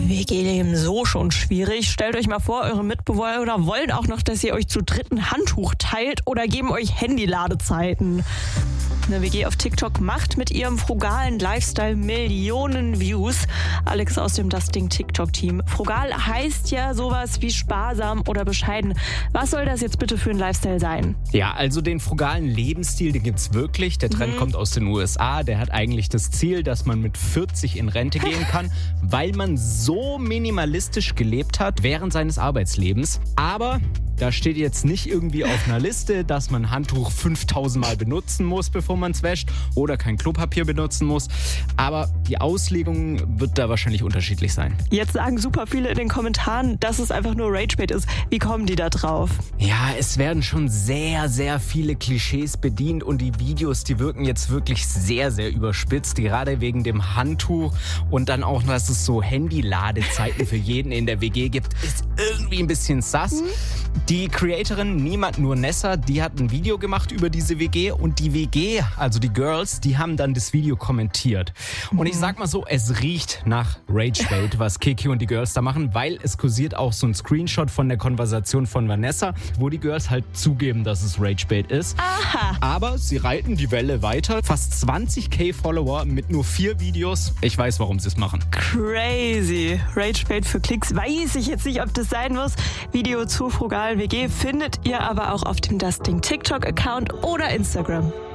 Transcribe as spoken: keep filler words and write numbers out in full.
W G-Leben so schon schwierig. Stellt euch mal vor, eure Mitbewohner wollen auch noch, dass ihr euch zu dritt ein Handtuch teilt oder geben euch Handy-Ladezeiten. Eine W G auf TikTok macht mit ihrem frugalen Lifestyle Millionen Views. Alex aus dem Das Ding TikTok-Team. Frugal heißt ja sowas wie sparsam oder bescheiden. Was soll das jetzt bitte für ein Lifestyle sein? Ja, also den frugalen Lebensstil, den gibt's wirklich. Der Trend Mhm. kommt aus den U S A. Der hat eigentlich das Ziel, dass man mit vierzig in Rente gehen kann, weil man so minimalistisch gelebt hat während seines Arbeitslebens. Aber da steht jetzt nicht irgendwie auf einer Liste, dass man Handtuch fünftausend Mal benutzen muss, bevor man es wäscht, oder kein Klopapier benutzen muss. Aber die Auslegung wird da wahrscheinlich unterschiedlich sein. Jetzt sagen super viele in den Kommentaren, dass es einfach nur Ragebait ist. Wie kommen die da drauf? Ja, es werden schon sehr, sehr viele Klischees bedient und die Videos, die wirken jetzt wirklich sehr, sehr überspitzt, gerade wegen dem Handtuch und dann auch, dass es so Handy-Ladezeiten für jeden in der W G gibt, ist irgendwie ein bisschen sass. Die Creatorin Niemand nur Nessa, die hat ein Video gemacht über diese W G und die W G, also die Girls, die haben dann das Video kommentiert. Und ich sag mal so, es riecht nach Ragebait, was Kiki und die Girls da machen, weil es kursiert auch so ein Screenshot von der Konversation von Vanessa, wo die Girls halt zugeben, dass es Ragebait ist. Aha. Aber sie reiten die Welle weiter. Fast zwanzig Follower mit nur vier Videos. Ich weiß, warum sie es machen. Crazy. Ragebait für Klicks. Weiß ich jetzt nicht, ob das sein muss. Video zur frugalen W G findet ihr aber auch auf dem Das Ding TikTok-Account oder Instagram.